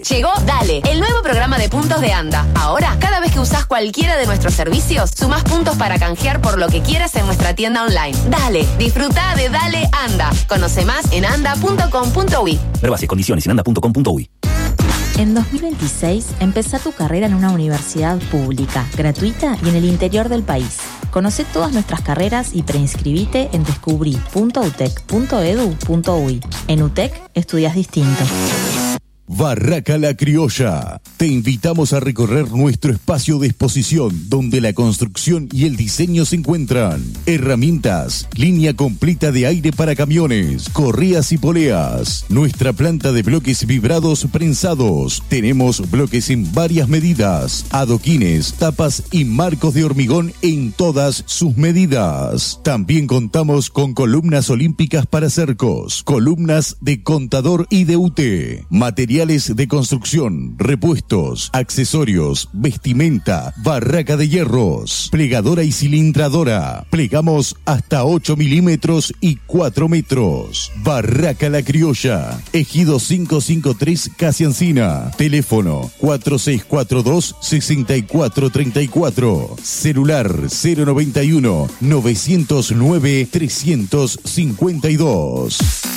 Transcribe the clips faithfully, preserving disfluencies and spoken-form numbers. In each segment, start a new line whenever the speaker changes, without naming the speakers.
Llegó Dale, el nuevo programa de puntos de ANDA. Ahora, cada vez que usás cualquiera de nuestros servicios, sumás puntos para canjear por lo que quieras en nuestra tienda online. Dale, disfruta de Dale ANDA. Conoce más en anda punto com punto uy.
Ver bases y condiciones en anda punto com punto uy.
En dos mil veintiséis, empezá tu carrera en una universidad pública, gratuita y en el interior del país. Conoce todas nuestras carreras y preinscribite en descubrí punto u t e c punto e d u punto uy. En U T E C estudias distinto.
Barraca La Criolla. Te invitamos a recorrer nuestro espacio de exposición donde la construcción y el diseño se encuentran. Herramientas, línea completa de aire para camiones, correas y poleas. Nuestra planta de bloques vibrados prensados. Tenemos bloques en varias medidas, adoquines, tapas y marcos de hormigón en todas sus medidas. También contamos con columnas olímpicas para cercos, columnas de contador y de U T E, material de construcción, repuestos, accesorios, vestimenta, barraca de hierros, plegadora y cilindradora. Plegamos hasta ocho milímetros y cuatro metros. Barraca La Criolla, Ejido quinientos cincuenta y tres, Casi Encina. Teléfono cuatro seis cuatro dos, seis cuatro tres cuatro. Celular cero noventa y uno, novecientos nueve, trescientos cincuenta y dos.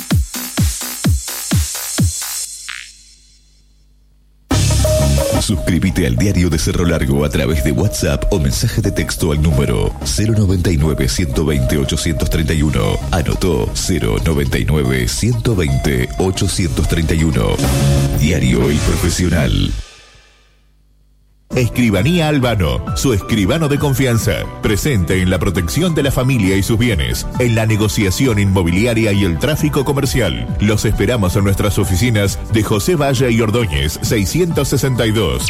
Suscríbete al Diario de Cerro Largo a través de WhatsApp o mensaje de texto al número cero noventa y nueve, ciento veinte, ochocientos treinta y uno. Anotó cero noventa y nueve, ciento veinte, ochocientos treinta y uno. Diario El Profesional. Escribanía Albano, su escribano de confianza, presente en la protección de la familia y sus bienes, en la negociación inmobiliaria y el tráfico comercial. Los esperamos en nuestras oficinas de José Valle y Ordóñez, seiscientos sesenta y dos.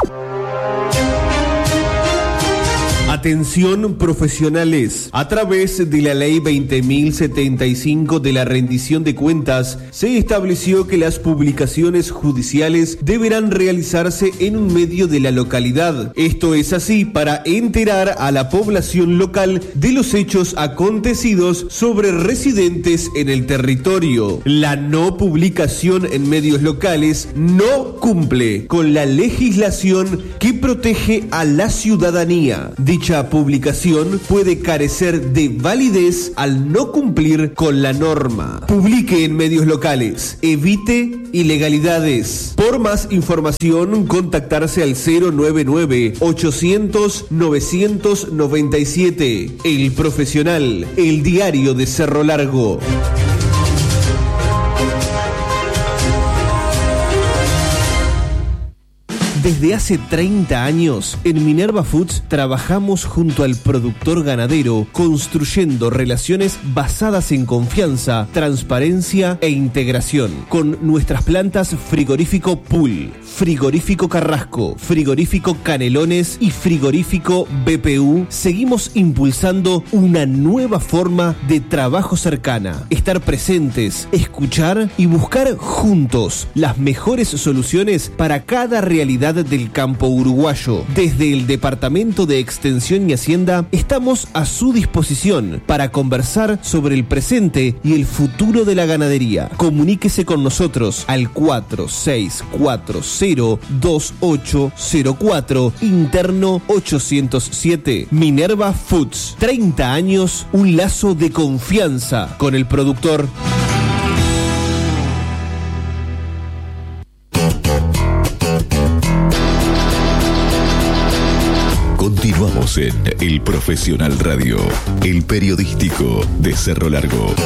Atención profesionales, a través de la ley veinte mil setenta y cinco de la rendición de cuentas, se estableció que las publicaciones judiciales deberán realizarse en un medio de la localidad. Esto es así para enterar a la población local de los hechos acontecidos sobre residentes en el territorio. La no publicación en medios locales no cumple con la legislación que protege a la ciudadanía. Dicha publicación puede carecer de validez al no cumplir con la norma. Publique en medios locales. Evite ilegalidades. Por más información, contactarse al cero noventa y nueve, ochocientos, novecientos noventa y siete. El Profesional, el diario de Cerro Largo. Desde hace treinta años, en Minerva Foods trabajamos junto al productor ganadero, construyendo relaciones basadas en confianza, transparencia e integración. Con nuestras plantas Frigorífico Pool, Frigorífico Carrasco, Frigorífico Canelones y Frigorífico B P U, seguimos impulsando una nueva forma de trabajo cercana. Estar presentes, escuchar y buscar juntos las mejores soluciones para cada realidad del campo uruguayo. Desde el Departamento de Extensión y Hacienda estamos a su disposición para conversar sobre el presente y el futuro de la ganadería. Comuníquese con nosotros al cuatro seis cuatro cero, dos ocho cero cuatro, interno ochocientos siete. Minerva Foods, treinta años, un lazo de confianza con el productor.
Continuamos en El Profesional Radio, el periodístico de Cerro Largo.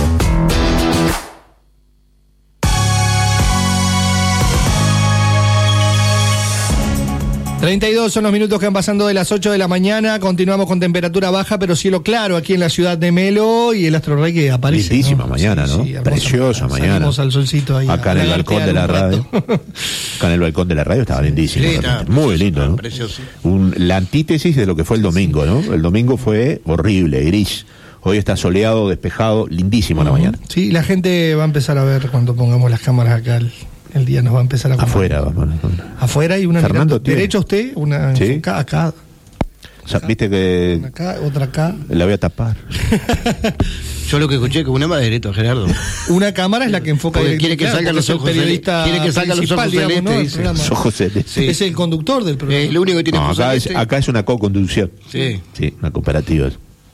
treinta y dos son los minutos que van pasando de las ocho de la mañana. Continuamos con temperatura baja, pero cielo claro aquí en la ciudad de Melo y el Astro Rey que aparece.
Lindísima, ¿no?
mañana,
sí,
¿no?
Sí, preciosa mañana.
Salimos al solcito ahí.
Acá en el balcón de la radio. Acá en el balcón de la radio estaba lindísimo.
Sí, está,
muy lindo, ¿no?
Precioso.
Un, la antítesis de lo que fue el domingo, ¿no? El domingo fue horrible, gris. Hoy está soleado, despejado, lindísimo uh-huh. la mañana.
Sí, la gente va a empezar a ver cuando pongamos las cámaras acá. El, el día nos va a empezar a comprar.
Afuera, vamos.
Afuera y una
Fernando,
derecho a usted, una
¿sí?
acá, acá.
O sea, viste que
una acá, otra acá.
La voy a tapar.
Yo lo que escuché que una maderito, Gerardo.
Una cámara es la que enfoca
Porque quiere que
claro,
salgan los
es el
ojos
periodista
celestes. Quiere que salgan los ojos
principal, digamos, ¿no?
celestes,
del
dice.
programa.
Ojos celestes.
Sí.
Es el conductor del programa.
Es lo único que tiene
No,
ojos
acá, es,
celestes.
acá es una co-conducción.
Sí.
Sí, una cooperativa.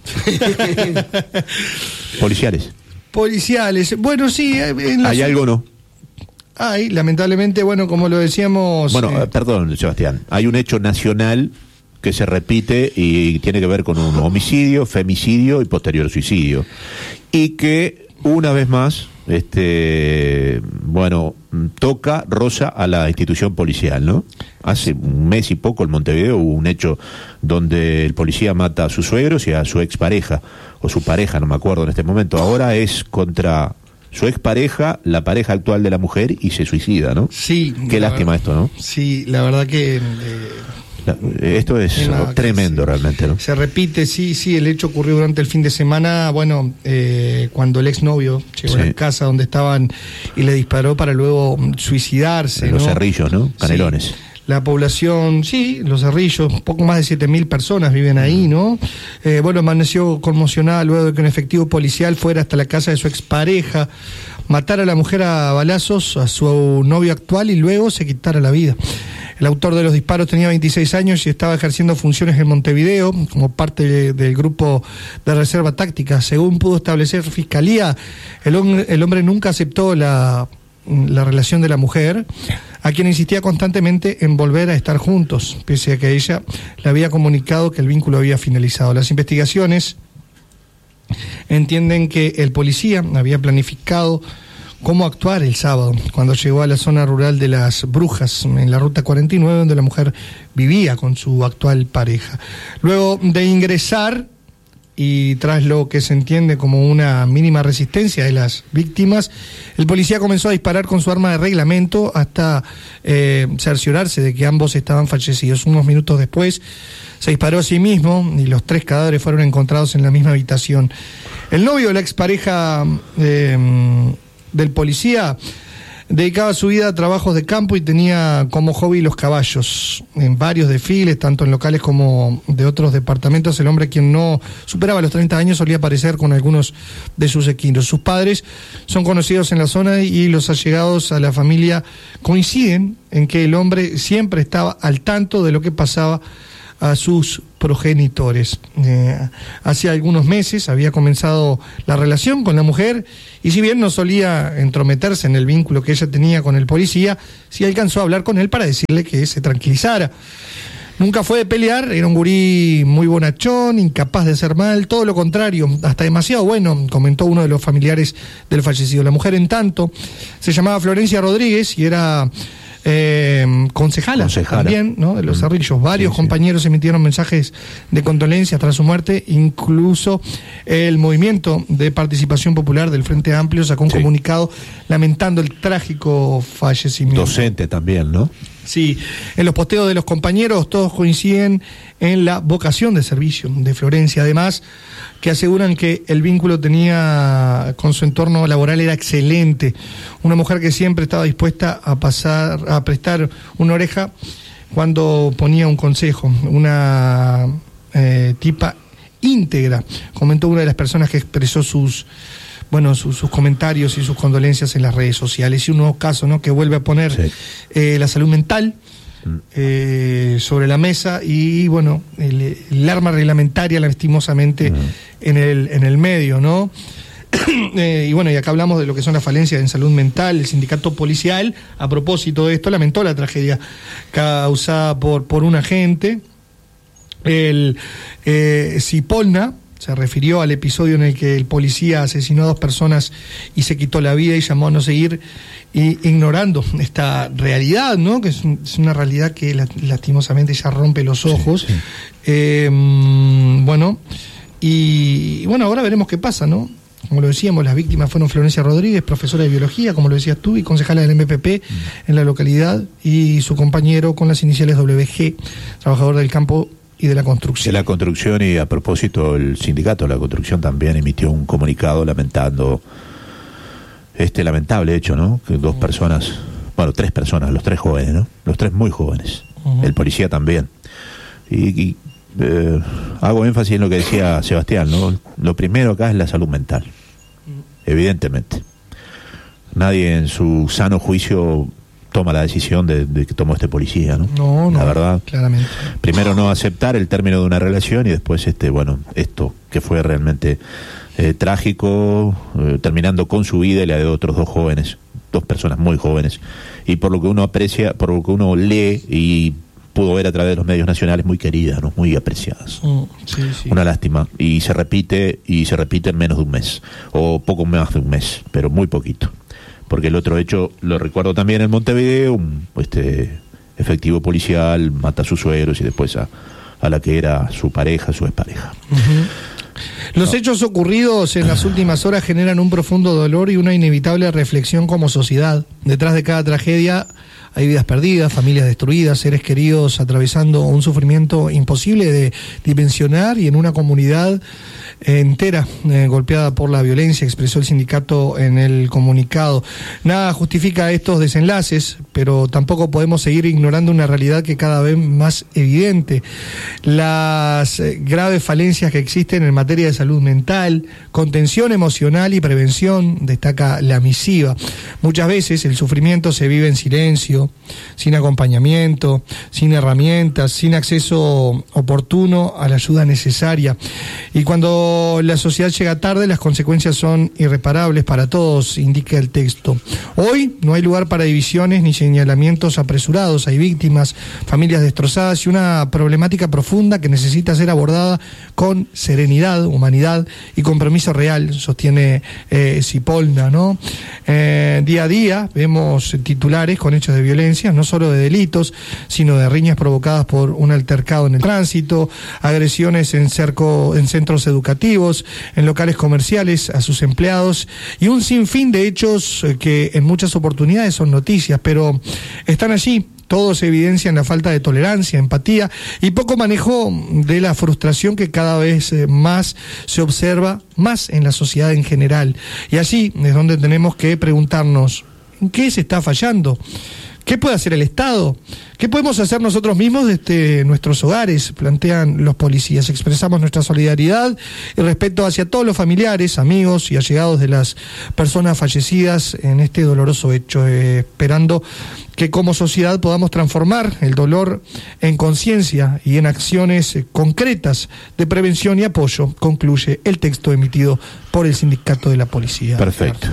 Policiales.
Policiales. Bueno, sí. En la
¿Hay
zona-
algo o no?
Hay, lamentablemente, bueno, como lo decíamos.
Bueno,
eh,
eh, perdón, Sebastián. Hay un hecho nacional que se repite y tiene que ver con un homicidio, femicidio y posterior suicidio. Y que, una vez más, este bueno, toca, roza a la institución policial, ¿no? Hace un mes y poco en Montevideo hubo un hecho donde el policía mata a sus suegros y a su expareja, o su pareja, no me acuerdo en este momento. Ahora es contra su expareja, la pareja actual de la mujer, y se suicida, ¿no?
Sí.
Qué
la
lástima
verdad-
esto, ¿no?
Sí, la verdad que. eh,
La- esto es
Es una-
tremendo realmente, ¿no?
Se repite, sí, sí, el hecho ocurrió durante el fin de semana, bueno, eh, cuando el exnovio llegó
Sí.
a la casa donde estaban y le disparó para luego mm, suicidarse.
En los
¿no?
Cerrillos, ¿no?
Sí.
Canelones.
La población, sí, los Cerrillos, poco más de siete mil personas viven ahí, ¿no? Eh, bueno, amaneció conmocionada luego de que un efectivo policial fuera hasta la casa de su expareja, matara a la mujer a balazos, a su novio actual, y luego se quitara la vida. El autor de los disparos tenía veintiséis años y estaba ejerciendo funciones en Montevideo como parte de- del grupo de reserva táctica. Según pudo establecer Fiscalía, el hombre, el hombre nunca aceptó la, la relación de la mujer, a quien insistía constantemente en volver a estar juntos, pese a que ella le había comunicado que el vínculo había finalizado. Las investigaciones entienden que el policía había planificado cómo actuar el sábado, cuando llegó a la zona rural de Las Brujas, en la ruta cuarenta y nueve, donde la mujer vivía con su actual pareja. Luego de ingresar, y tras lo que se entiende como una mínima resistencia de las víctimas, el policía comenzó a disparar con su arma de reglamento hasta eh, cerciorarse de que ambos estaban fallecidos. Unos minutos después se disparó a sí mismo y los tres cadáveres fueron encontrados en la misma habitación. El novio de la expareja eh, del policía dedicaba su vida a trabajos de campo y tenía como hobby los caballos. En varios desfiles, tanto en locales como de otros departamentos, el hombre, quien no superaba los treinta años, solía aparecer con algunos de sus equinos. Sus padres son conocidos en la zona y los allegados a la familia coinciden en que el hombre siempre estaba al tanto de lo que pasaba a sus progenitores. Eh, hace algunos meses había comenzado la relación con la mujer y si bien no solía entrometerse en el vínculo que ella tenía con el policía, sí alcanzó a hablar con él para decirle que se tranquilizara. Nunca fue de pelear, era un gurí muy bonachón, incapaz de hacer mal, todo lo contrario, hasta demasiado bueno, comentó uno de los familiares del fallecido. La mujer, en tanto, se llamaba Florencia Rodríguez y era Eh, concejala,
Concejala.
también, ¿no? De los Cerrillos. Varios
Sí, sí.
compañeros emitieron mensajes de condolencia tras su muerte, incluso el movimiento de participación popular del Frente Amplio sacó un
Sí.
comunicado lamentando el trágico fallecimiento.
Docente también, ¿no?
Sí, en los posteos de los compañeros todos coinciden en la vocación de servicio de Florencia, además que aseguran que el vínculo tenía con su entorno laboral era excelente, una mujer que siempre estaba dispuesta a pasar, a prestar una oreja cuando ponía un consejo, una eh, tipa íntegra, comentó una de las personas que expresó sus bueno, sus, sus comentarios y sus condolencias en las redes sociales. Y un nuevo caso, ¿no?, que vuelve a poner
Sí.
eh, la salud mental eh, sobre la mesa y, bueno, el, el arma reglamentaria, lastimosamente,
Mm.
en el, en el medio, ¿no? Eh, y bueno, y acá hablamos de lo que son las falencias en salud mental. El sindicato policial, a propósito de esto, lamentó la tragedia causada por, por un agente. El eh, Cipolna se refirió al episodio en el que el policía asesinó a dos personas y se quitó la vida y llamó a no seguir i- ignorando esta realidad, ¿no? Que es, un- es una realidad que la- lastimosamente ya rompe los ojos.
sí.
Eh, mm, bueno, y, y bueno, ahora veremos qué pasa, ¿no? Como lo decíamos, las víctimas fueron Florencia Rodríguez, profesora de biología, como lo decías tú, y concejala del M P P en la localidad, y su compañero con las iniciales W G, trabajador del campo y de la
De
construcción.
la construcción, y a propósito, el sindicato de la construcción también emitió un comunicado lamentando este lamentable hecho, ¿no? Que dos personas, bueno, tres personas, los tres jóvenes, ¿no? Los tres muy jóvenes.
Ujú.
El policía también. Y, y, eh, hago énfasis en lo que decía Sebastián, ¿no? Lo primero acá es la salud mental. evidentemente. Nadie en su sano juicio toma la decisión de, de que tomó este policía, ¿no?
No, no,
la verdad.
Claramente.
Primero no aceptar el término de una relación y después, este, bueno, esto que fue realmente eh, trágico, eh, terminando con su vida y la de otros dos jóvenes, dos personas muy jóvenes, y por lo que uno aprecia, por lo que uno lee y pudo ver a través de los medios nacionales, muy queridas, ¿no? Muy apreciadas.
Mm, sí, sí.
Una lástima. Y se repite, y se repite en menos de un mes, o poco más de un mes, pero muy poquito. Porque el otro hecho, lo recuerdo también en Montevideo, un este, efectivo policial mata a sus suegros y después a, a la que era su pareja, su expareja.
Uh-huh. Los
no.
hechos ocurridos en las últimas horas generan un profundo dolor y una inevitable reflexión como sociedad. Detrás de cada tragedia hay vidas perdidas, familias destruidas, seres queridos atravesando un sufrimiento imposible de dimensionar y en una comunidad entera eh, golpeada por la violencia, expresó el sindicato en el comunicado. Nada justifica estos desenlaces, pero tampoco podemos seguir ignorando una realidad que cada vez más evidente. Las eh, graves falencias que existen en materia de salud mental, contención emocional y prevención, destaca la misiva. Muchas veces el sufrimiento se vive en silencio, sin acompañamiento, sin herramientas, sin acceso oportuno a la ayuda necesaria. Y cuando la sociedad llega tarde, las consecuencias son irreparables para todos, indica el texto. Hoy no hay lugar para divisiones ni señalamientos apresurados. Hay víctimas, familias destrozadas y una problemática profunda que necesita ser abordada con serenidad, humanidad y compromiso real, sostiene eh, Cipolna, ¿no? Eh, día a día vemos titulares con hechos de violencia, no solo de delitos, sino de riñas provocadas por un altercado en el tránsito, agresiones en, cerco, en centros educativos, en locales comerciales a sus empleados y un sinfín de hechos que en muchas oportunidades son noticias, pero están allí. Todos evidencian la falta de tolerancia, empatía y poco manejo de la frustración que cada vez más se observa, más en la sociedad en general. Y allí es donde tenemos que preguntarnos, ¿en qué se está fallando? ¿Qué puede hacer el Estado? ¿Qué podemos hacer nosotros mismos desde nuestros hogares? Plantean los policías. Expresamos nuestra solidaridad y respeto hacia todos los familiares, amigos y allegados de las personas fallecidas en este doloroso hecho, eh, esperando que como sociedad podamos transformar el dolor en conciencia y en acciones eh, concretas de prevención y apoyo, concluye el texto emitido por el Sindicato de la Policía.
Perfecto.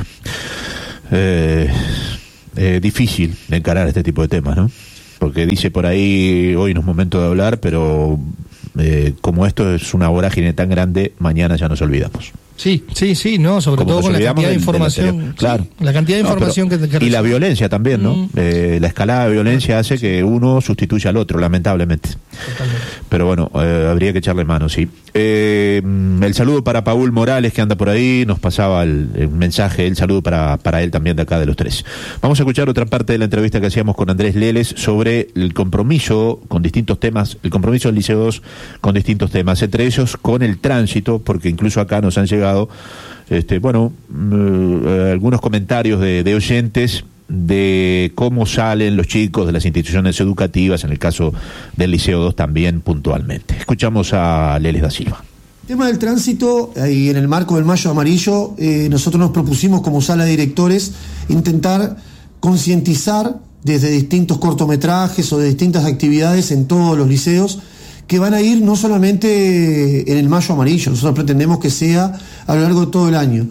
Eh... Eh, difícil de encarar este tipo de temas, ¿no? Porque dice por ahí, hoy no es momento de hablar, pero eh, como esto es una vorágine tan grande, mañana ya nos olvidamos.
Sí, sí, sí, no, sobre
Como
todo con la cantidad de
del,
información,
del claro.
Sí, la cantidad de
no,
información
pero,
que, que
y la violencia también, ¿no? Mm. Eh, la escalada de violencia hace que uno sustituya al otro, lamentablemente.
Totalmente.
Pero bueno, eh, habría que echarle mano, sí. Eh, el saludo para Paul Morales, que anda por ahí, nos pasaba el, el mensaje, el saludo para, para él también de acá de los tres. Vamos a escuchar otra parte de la entrevista que hacíamos con Andrés Leles sobre el compromiso con distintos temas, el compromiso del Liceo dos con distintos temas, entre ellos con el tránsito, porque incluso acá nos han llegado Este, bueno, eh, algunos comentarios de, de oyentes de cómo salen los chicos de las instituciones educativas, en el caso del Liceo dos también puntualmente. Escuchamos a Leles da Silva.
El tema del tránsito, y en el marco del Mayo Amarillo, eh, nosotros nos propusimos como sala de directores intentar concientizar desde distintos cortometrajes o de distintas actividades en todos los liceos que van a ir no solamente en el Mayo Amarillo, nosotros pretendemos que sea a lo largo de todo el año.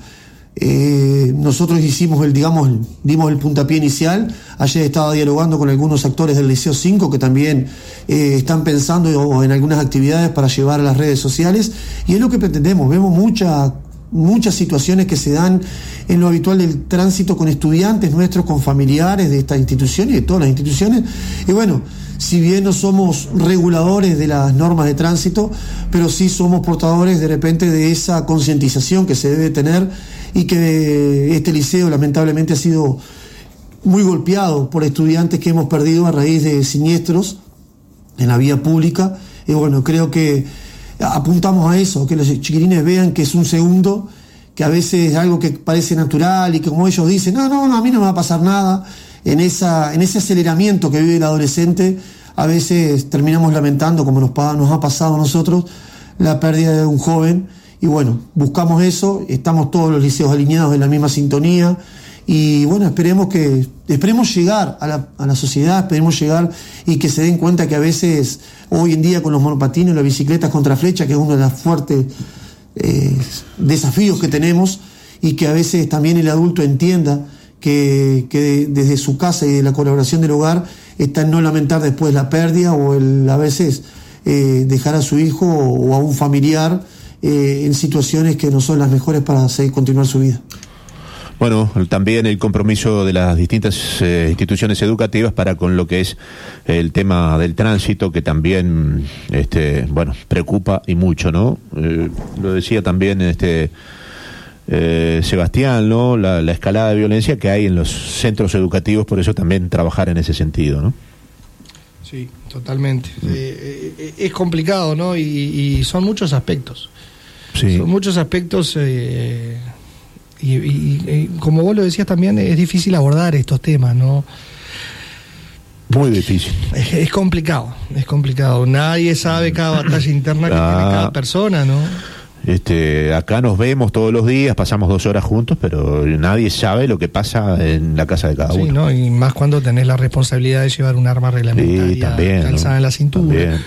Eh, nosotros hicimos el, digamos, dimos el puntapié inicial. Ayer estaba dialogando con algunos actores del Liceo cinco que también eh, están pensando en algunas actividades para llevar a las redes sociales, y es lo que pretendemos. Vemos mucha, muchas situaciones que se dan en lo habitual del tránsito con estudiantes nuestros, con familiares de esta institución y de todas las instituciones, y bueno, si bien no somos reguladores de las normas de tránsito, pero sí somos portadores de repente de esa concientización que se debe tener, y que este liceo lamentablemente ha sido muy golpeado por estudiantes que hemos perdido a raíz de siniestros en la vía pública. Y bueno, creo que apuntamos a eso, que los chiquilines vean que es un segundo, que a veces es algo que parece natural y que como ellos dicen, no, no, no, a mí no me va a pasar nada. En, esa, en ese aceleramiento que vive el adolescente, a veces terminamos lamentando, como nos, nos ha pasado a nosotros, la pérdida de un joven, y bueno, buscamos eso, estamos todos los liceos alineados en la misma sintonía, y bueno, esperemos que esperemos llegar a la, a la sociedad, esperemos llegar y que se den cuenta que a veces, hoy en día con los monopatines, las bicicletas contra flecha, que es uno de los fuertes eh, desafíos que tenemos, y que a veces también el adulto entienda que, que desde su casa y de la colaboración del hogar está en no lamentar después la pérdida, o el a veces eh, dejar a su hijo o a un familiar eh, en situaciones que no son las mejores para seguir, continuar su vida.
Bueno, también el compromiso de las distintas eh, instituciones educativas para con lo que es el tema del tránsito, que también, este, bueno, preocupa y mucho, ¿no? Eh, lo decía también este eh, Sebastián, ¿no? La, la escalada de violencia que hay en los centros educativos, por eso también trabajar en ese sentido, ¿no?
Sí, totalmente. Mm. Eh, eh, es complicado, ¿no? Y, y son muchos aspectos. Sí. Son muchos aspectos... Eh, Y, y, y como vos lo decías también, es difícil abordar estos temas, ¿no?
Muy difícil.
Es, es complicado, es complicado. Nadie sabe cada batalla interna que ah, tiene cada persona, ¿no?
Este, acá nos vemos todos los días, pasamos dos horas juntos, pero nadie sabe lo que pasa en la casa de cada
sí,
uno.
¿no? Y más cuando tenés la responsabilidad de llevar un arma reglamentaria
sí, también,
calzada, ¿no?, en la cintura. También.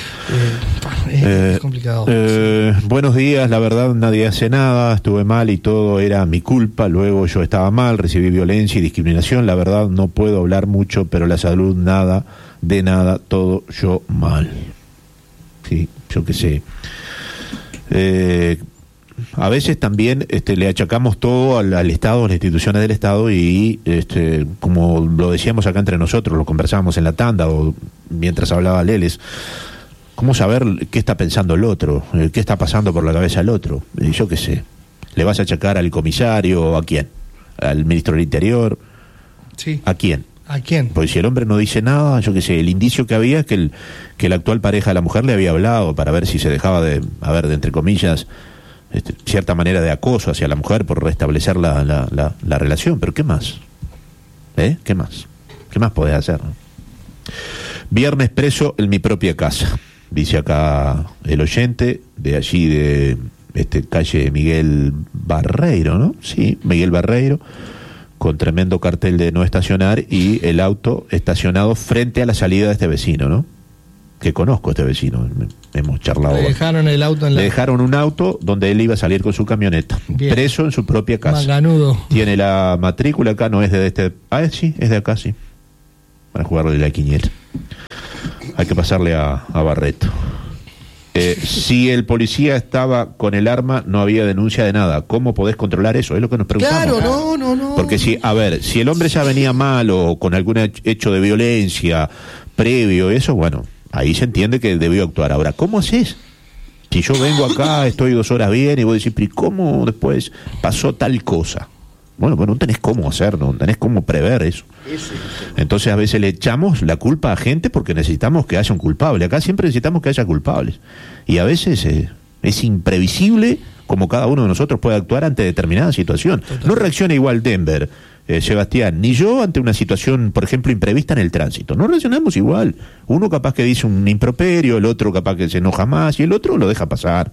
Eh, es,
eh,
es complicado.
Eh, buenos días, la verdad nadie hace nada, estuve mal y todo era mi culpa, luego yo estaba mal, recibí violencia y discriminación, la verdad no puedo hablar mucho, pero la salud nada, de nada, todo yo mal. Sí, yo qué sé. Eh, a veces también este, le achacamos todo al, al Estado, a las instituciones del Estado, y este, como lo decíamos acá entre nosotros, lo conversábamos en la tanda o mientras hablaba Leles, ¿cómo saber qué está pensando el otro? ¿Qué está pasando por la cabeza del otro? Y yo qué sé. ¿Le vas a achacar al comisario? ¿A quién? ¿Al ministro del Interior?
Sí.
¿A quién?
¿A quién?
Pues si el hombre no dice nada, yo qué sé, el indicio que había es que, el, que la actual pareja de la mujer le había hablado para ver si se dejaba de, a ver, de entre comillas, este, cierta manera de acoso hacia la mujer por restablecer la, la, la, la relación. Pero ¿qué más? ¿Eh? ¿Qué más? ¿Qué más podés hacer? Viernes preso en mi propia casa. Dice acá el oyente de allí de este calle Miguel Barreiro, ¿no? Sí, Miguel Barreiro, con tremendo cartel de no estacionar y el auto estacionado frente a la salida de este vecino, ¿no? Que conozco a este vecino, hemos charlado.
Le dejaron el auto en la...
Le dejaron un auto donde él iba a salir con su camioneta. Bien. Preso en su propia casa.
Maganudo.
Tiene la matrícula acá, no es de este... Ah, sí, es de acá, sí. Para jugarle la quiniela. Hay que pasarle a, a Barreto. Eh, si el policía estaba con el arma, no había denuncia de nada. ¿Cómo podés controlar eso? Es lo que nos preguntamos.
Claro, no, no, no.
Porque si, a ver, si el hombre ya venía mal o con algún hecho de violencia previo, eso, bueno, ahí se entiende que debió actuar. Ahora, ¿cómo haces? Si yo vengo acá, estoy dos horas bien y vos decís, pero ¿cómo después pasó tal cosa? Bueno, pues no tenés cómo hacer, no tenés cómo prever eso. Entonces a veces le echamos la culpa a gente porque necesitamos que haya un culpable. Acá siempre necesitamos que haya culpables. Y a veces eh, es imprevisible como cada uno de nosotros puede actuar ante determinada situación. Total. No reacciona igual Denver, eh, Sebastián, ni yo ante una situación, por ejemplo, imprevista en el tránsito. No reaccionamos igual. Uno capaz que dice un improperio, el otro capaz que se enoja más y el otro lo deja pasar.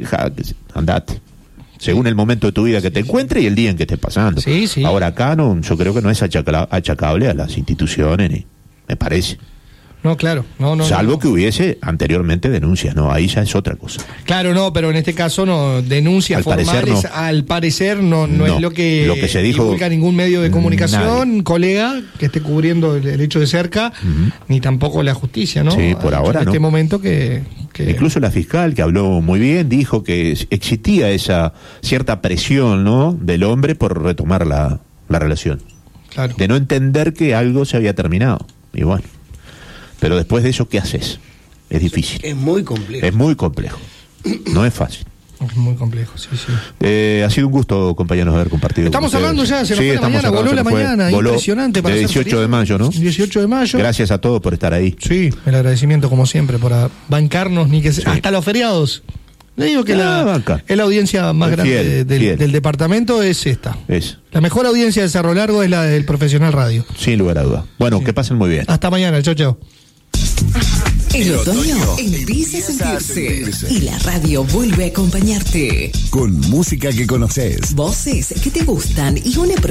Andate. Según el momento de tu vida que sí, te encuentres y el día en que estés pasando.
Sí, sí.
Ahora acá no, yo creo que no es achaca, achacable a las instituciones, ni, me parece.
No, claro. No, no,
Salvo
no, no.
que hubiese anteriormente denuncias, no, ahí ya es otra cosa.
Claro, no, pero en este caso no, denuncias
al
formales,
parecer no.
al parecer no, no, no es lo que,
lo que se dijo,
divulga ningún medio de comunicación,
nadie.
Colega, que esté cubriendo el, el hecho de cerca, uh-huh. ni tampoco la justicia, ¿no?
Sí, por ahora
en
no.
este momento que, que...
Incluso la fiscal, que habló muy bien, dijo que existía esa cierta presión, ¿no?, del hombre por retomar la, la relación.
Claro.
De no entender que algo se había terminado. Y bueno, pero después de eso, ¿qué haces? Es difícil.
Es muy complejo.
Es muy complejo. No es fácil.
Es muy complejo, sí, sí.
Eh, ha sido un gusto, compañeros, haber compartido.
Estamos
con
hablando ya, se nos
sí,
fue la mañana, voló la mañana, voló impresionante. Para
de dieciocho de mayo, ¿no?
dieciocho de mayo.
Gracias a todos por estar ahí.
Sí, el agradecimiento como siempre por bancarnos, ni que se... sí. hasta los feriados. Le digo que ah, la, es la audiencia más grande fiel, del, fiel. del departamento, es esta.
Es.
La mejor audiencia de Cerro Largo es la del Profesional Radio.
Sin lugar a duda. Bueno, sí. Que pasen muy bien.
Hasta mañana, chau, chau.
El otoño empieza a sentirse y la radio vuelve a acompañarte.
Con música que conoces.
Voces que te gustan y una